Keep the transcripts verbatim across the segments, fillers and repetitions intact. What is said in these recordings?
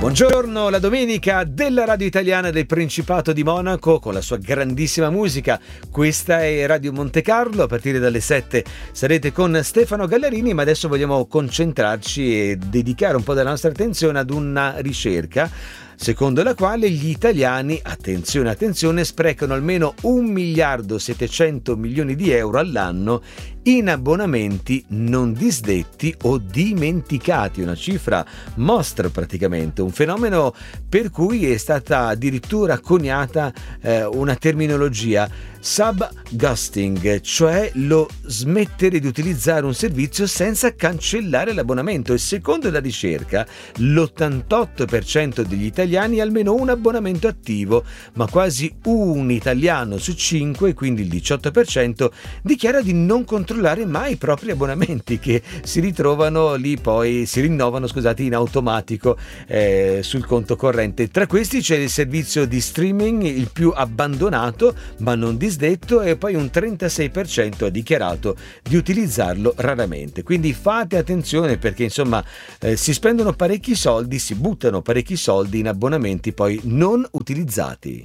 Buongiorno, la domenica della radio italiana del Principato di Monaco con la sua grandissima musica. Questa è Radio Monte Carlo, a partire dalle sette sarete con Stefano Gallarini, ma adesso vogliamo concentrarci e dedicare un po' della nostra attenzione ad una ricerca secondo la quale gli italiani, attenzione attenzione, sprecano almeno un miliardo settecento milioni di euro all'anno in abbonamenti non disdetti o dimenticati, una cifra mostra praticamente, un fenomeno per cui è stata addirittura coniata eh, una terminologia, subghosting, cioè lo smettere di utilizzare un servizio senza cancellare l'abbonamento, e secondo la ricerca l'ottantotto per cento degli italiani ha almeno un abbonamento attivo, ma quasi un italiano su cinque, quindi il diciotto per cento, dichiara di non controllare mai i propri abbonamenti, che si ritrovano lì, poi si rinnovano, scusate, in automatico eh, sul conto corrente. Tra questi c'è il servizio di streaming, il più abbandonato ma non disdetto, e poi un trentasei per cento ha dichiarato di utilizzarlo raramente. Quindi fate attenzione, perché insomma eh, si spendono parecchi soldi, si buttano parecchi soldi in abbonamenti poi non utilizzati.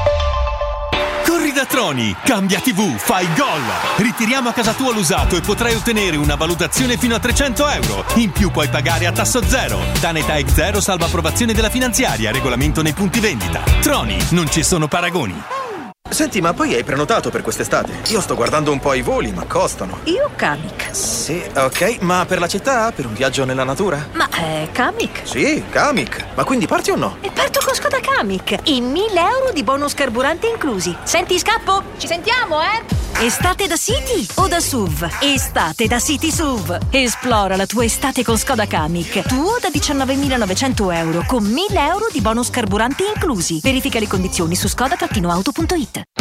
Corri da Troni, cambia tivù, fai gol! Ritiriamo a casa tua l'usato e potrai ottenere una valutazione fino a trecento euro. In più puoi pagare a tasso zero. Danetag zero, salva approvazione della finanziaria, regolamento nei punti vendita. Troni, non ci sono paragoni. Senti, ma poi hai prenotato per quest'estate? Io sto guardando un po' i voli, ma costano. Io Kamiq. Sì, ok, ma per la città? Per un viaggio nella natura? Ma è Kamiq? Sì, Kamiq. Ma quindi parti o no? E parto con Skoda Kamiq e mille euro di bonus carburante inclusi. Senti, scappo? Ci sentiamo, eh? Estate da City o da S U V? Estate da City S U V. Esplora la tua estate con Skoda Kamiq. Tuo da diciannovemilanovecento euro con mille euro di bonus carburanti inclusi. Verifica le condizioni su skoda auto punto it.